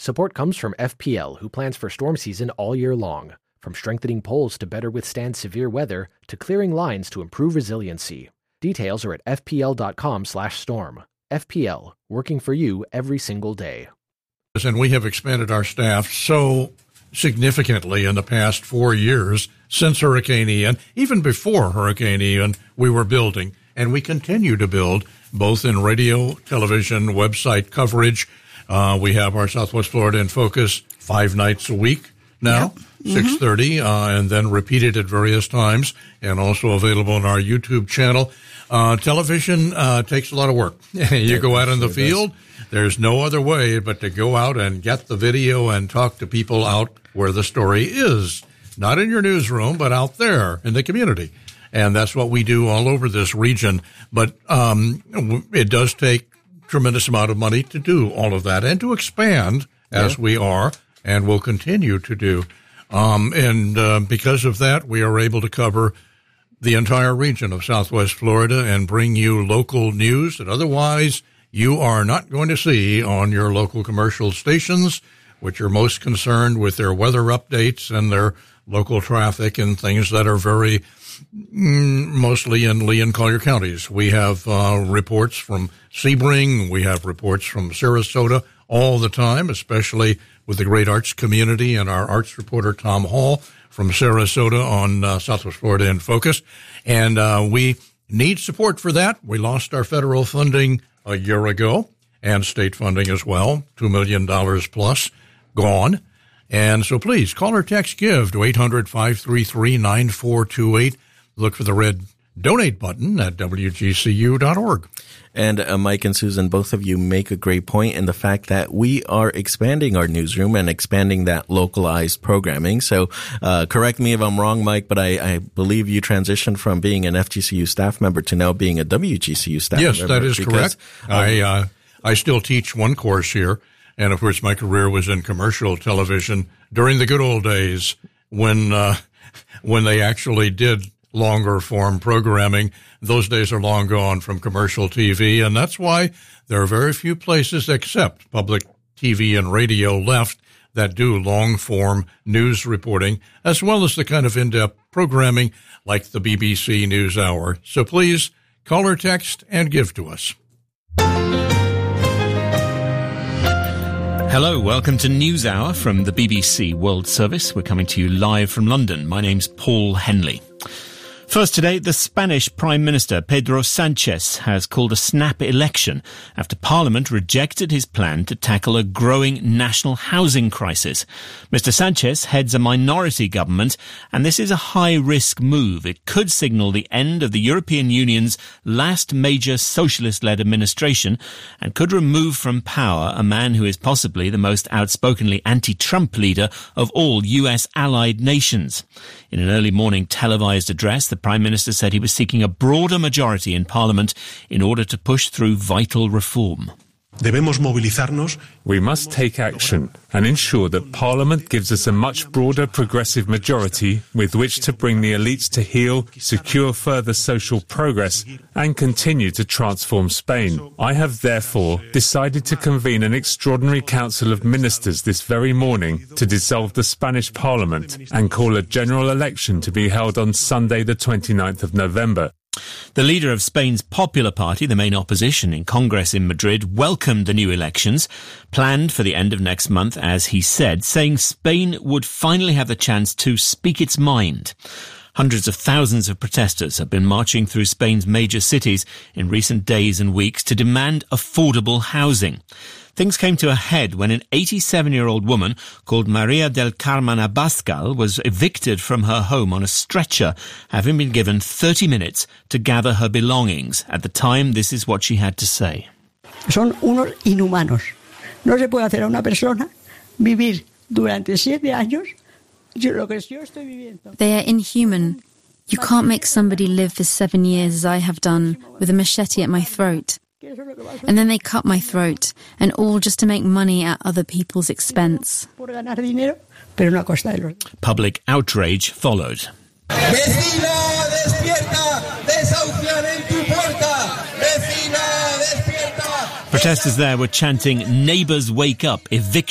Support comes from FPL, who plans for storm season all year long. From strengthening poles to better withstand severe weather, to clearing lines to improve resiliency. Details are at fpl.com/storm. FPL, working for you every single day. And we have expanded our staff so significantly in the past 4 years since Hurricane Ian. Even before Hurricane Ian, we were building, and we continue to build, both in radio, television, website coverage. We have our Southwest Florida in Focus 5 nights a week now, 6:30, and then repeated at various times, and also available on our YouTube channel. Television takes a lot of work. You go out in the field, there's no other way but to go out and get the video and talk to people out where the story is. Not in your newsroom, but out there in the community. And that's what we do all over this region. But it does take tremendous amount of money to do all of that and to expand as we are and will continue to do. Because of that, we are able to cover the entire region of Southwest Florida and bring you local news that otherwise you are not going to see on your local commercial stations, which are most concerned with their weather updates and their local traffic and things that are very mostly in Lee and Collier counties. We have reports from Sebring. We have reports from Sarasota all the time, especially with the great arts community and our arts reporter, Tom Hall, from Sarasota on Southwest Florida in Focus. And we need support for that. We lost our federal funding a year ago, and state funding as well, $2 million plus, gone. And so please call or text GIVE to 800-533-9428. Look for the red donate button at WGCU.org. And Mike and Susan, both of you make a great point in the fact that we are expanding our newsroom and expanding that localized programming. So correct me if I'm wrong, Mike, but I believe you transitioned from being an FGCU staff member to now being a WGCU staff member. Yes, that is correct. I still teach one course here. And, of course, my career was in commercial television during the good old days when they actually did longer form programming. Those days are long gone from commercial TV, and that's why there are very few places except public TV and radio left that do long form news reporting, as well as the kind of in-depth programming like the BBC NewsHour. So please call or text and give to us. Hello, welcome to NewsHour from the BBC World Service. We're coming to you live from London. My name's Paul Henley. First today, the Spanish Prime Minister Pedro Sánchez has called a snap election after Parliament rejected his plan to tackle a growing national housing crisis. Mr. Sánchez heads a minority government, and this is a high-risk move. It could signal the end of the European Union's last major socialist-led administration and could remove from power a man who is possibly the most outspokenly anti-Trump leader of all US allied nations. In an early morning televised address, the Prime Minister said he was seeking a broader majority in Parliament in order to push through vital reform. We must take action and ensure that Parliament gives us a much broader progressive majority with which to bring the elites to heel, secure further social progress and continue to transform Spain. I have therefore decided to convene an extraordinary Council of Ministers this very morning to dissolve the Spanish Parliament and call a general election to be held on Sunday the 29th of November. The leader of Spain's Popular Party, the main opposition in Congress in Madrid, welcomed the new elections, planned for the end of next month, as he said, saying Spain would finally have the chance to speak its mind. Hundreds of thousands of protesters have been marching through Spain's major cities in recent days and weeks to demand affordable housing. Things came to a head when an 87-year-old woman called Maria del Carmen Abascal was evicted from her home on a stretcher, having been given 30 minutes to gather her belongings. At the time, this is what she had to say. Son unos inhumanos. No se puede hacer a una persona vivir durante 7 años. They are inhuman. You can't make somebody live for 7 years as I have done, with a machete at my throat. And then they cut my throat, and all just to make money at other people's expense. Public outrage followed. Protesters there were chanting, "Neighbours wake up, eviction."